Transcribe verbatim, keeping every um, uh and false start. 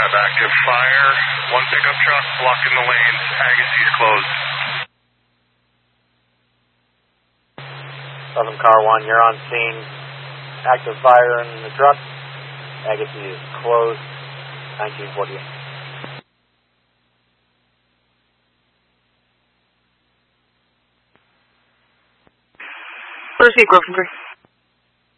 five, active fire. One pickup truck blocking the lanes. Agassiz closed. Southern Car one, you're on scene. Active fire in the truck. Agassiz closed. nineteen forty-eight. Proceed, Griffin three.